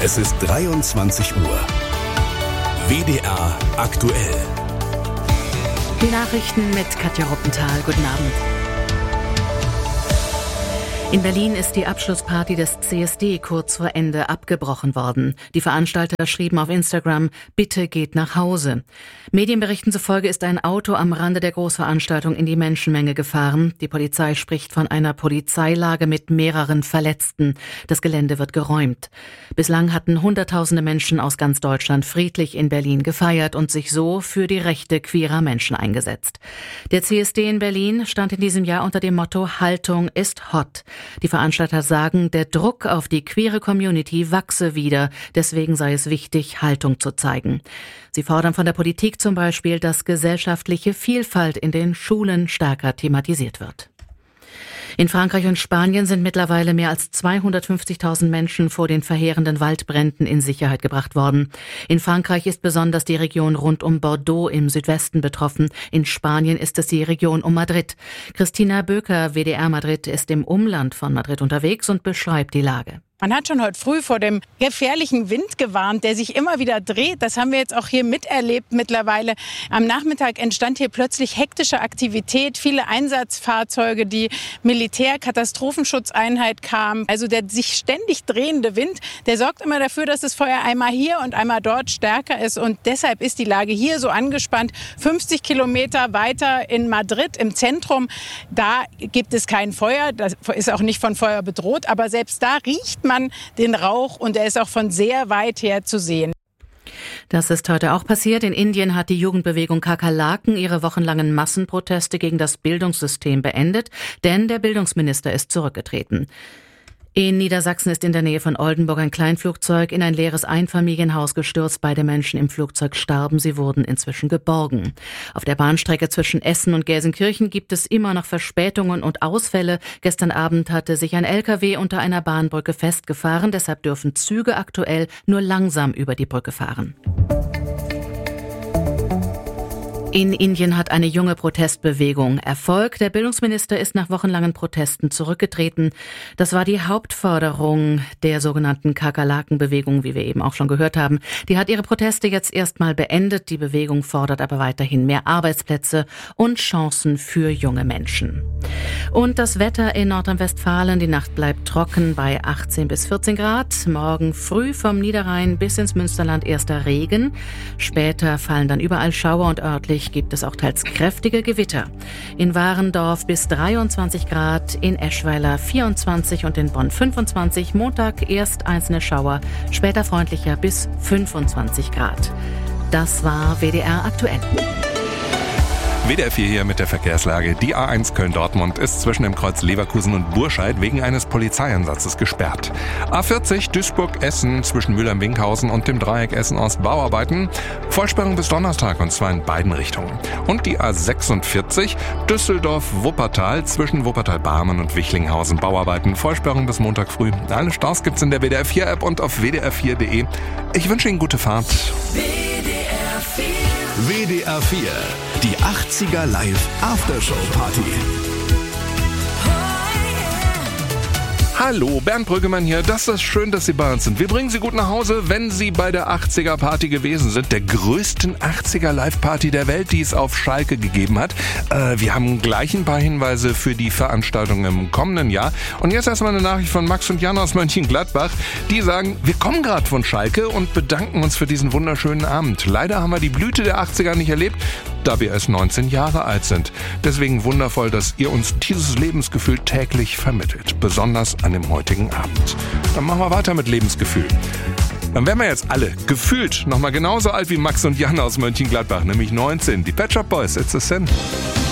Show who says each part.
Speaker 1: Es ist 23 Uhr. WDR aktuell.
Speaker 2: Die Nachrichten mit Katja Ruppenthal. Guten Abend. In Berlin ist die Abschlussparty des CSD kurz vor Ende abgebrochen worden. Die Veranstalter schrieben auf Instagram: Bitte geht nach Hause. Medienberichten zufolge ist ein Auto am Rande der Großveranstaltung in die Menschenmenge gefahren. Die Polizei spricht von einer Polizeilage mit mehreren Verletzten. Das Gelände wird geräumt. Bislang hatten Hunderttausende Menschen aus ganz Deutschland friedlich in Berlin gefeiert und sich so für die Rechte queerer Menschen eingesetzt. Der CSD in Berlin stand in diesem Jahr unter dem Motto Haltung ist hot. Die Veranstalter sagen, der Druck auf die queere Community wachse wieder. Deswegen sei es wichtig, Haltung zu zeigen. Sie fordern von der Politik zum Beispiel, dass gesellschaftliche Vielfalt in den Schulen stärker thematisiert wird. In Frankreich und Spanien sind mittlerweile mehr als 250.000 Menschen vor den verheerenden Waldbränden in Sicherheit gebracht worden. In Frankreich ist besonders die Region rund um Bordeaux im Südwesten betroffen. In Spanien ist es die Region um Madrid. Christina Böker, WDR Madrid, ist im Umland von Madrid unterwegs und beschreibt die Lage.
Speaker 3: Man hat schon heute früh vor dem gefährlichen Wind gewarnt, der sich immer wieder dreht. Das haben wir jetzt auch hier miterlebt mittlerweile. Am Nachmittag entstand hier plötzlich hektische Aktivität. Viele Einsatzfahrzeuge, die Militärkatastrophenschutzeinheit kam. Also der sich ständig drehende Wind, der sorgt immer dafür, dass das Feuer einmal hier und einmal dort stärker ist. Und deshalb ist die Lage hier so angespannt. 50 Kilometer weiter in Madrid im Zentrum, da gibt es kein Feuer. Das ist auch nicht von Feuer bedroht. Aber selbst da riecht man den Rauch und er ist auch von sehr weit her zu sehen.
Speaker 2: Das ist heute auch passiert. In Indien hat die Jugendbewegung Kakerlaken ihre wochenlangen Massenproteste gegen das Bildungssystem beendet, denn der Bildungsminister ist zurückgetreten. In Niedersachsen ist in der Nähe von Oldenburg ein Kleinflugzeug in ein leeres Einfamilienhaus gestürzt. Beide Menschen im Flugzeug starben. Sie wurden inzwischen geborgen. Auf der Bahnstrecke zwischen Essen und Gelsenkirchen gibt es immer noch Verspätungen und Ausfälle. Gestern Abend hatte sich ein LKW unter einer Bahnbrücke festgefahren. Deshalb dürfen Züge aktuell nur langsam über die Brücke fahren. In Indien hat eine junge Protestbewegung Erfolg. Der Bildungsminister ist nach wochenlangen Protesten zurückgetreten. Das war die Hauptforderung der sogenannten Kakerlaken-Bewegung, wie wir eben auch schon gehört haben. Die hat ihre Proteste jetzt erstmal beendet. Die Bewegung fordert aber weiterhin mehr Arbeitsplätze und Chancen für junge Menschen. Und das Wetter in Nordrhein-Westfalen. Die Nacht bleibt trocken bei 18 bis 14 Grad. Morgen früh vom Niederrhein bis ins Münsterland erster Regen. Später fallen dann überall Schauer und örtlich gibt es auch teils kräftige Gewitter. In Warendorf bis 23 Grad, in Eschweiler 24 und in Bonn 25. Montag erst einzelne Schauer, später freundlicher bis 25 Grad. Das war WDR aktuell.
Speaker 4: WDR 4 hier mit der Verkehrslage. Die A1 Köln-Dortmund ist zwischen dem Kreuz Leverkusen und Burscheid wegen eines Polizeieinsatzes gesperrt. A40 Duisburg-Essen zwischen Mülheim-Winkhausen und dem Dreieck Essen-Ost Bauarbeiten. Vollsperrung bis Donnerstag und zwar in beiden Richtungen. Und die A46 Düsseldorf-Wuppertal zwischen Wuppertal-Barmen und Wichlinghausen Bauarbeiten. Vollsperrung bis Montag früh. Alle Staus gibt's in der WDR 4 App und auf wdr4.de. Ich wünsche Ihnen gute Fahrt.
Speaker 1: WDR 4, die 80er Live Aftershow Party.
Speaker 4: Hallo, Bernd Brüggemann hier. Das ist schön, dass Sie bei uns sind. Wir bringen Sie gut nach Hause, wenn Sie bei der 80er Party gewesen sind. Der größten 80er Live-Party der Welt, die es auf Schalke gegeben hat. Wir haben gleich ein paar Hinweise für die Veranstaltung im kommenden Jahr. Und jetzt erstmal eine Nachricht von Max und Jan aus Mönchengladbach. Die sagen, wir kommen gerade von Schalke und bedanken uns für diesen wunderschönen Abend. Leider haben wir die Blüte der 80er nicht erlebt, da wir erst 19 Jahre alt sind. Deswegen wundervoll, dass ihr uns dieses Lebensgefühl täglich vermittelt. Besonders an dem heutigen Abend. Dann machen wir weiter mit Lebensgefühl. Dann wären wir jetzt alle gefühlt nochmal genauso alt wie Max und Jan aus Mönchengladbach, nämlich 19. Die Pet Shop Boys, It's a Sin.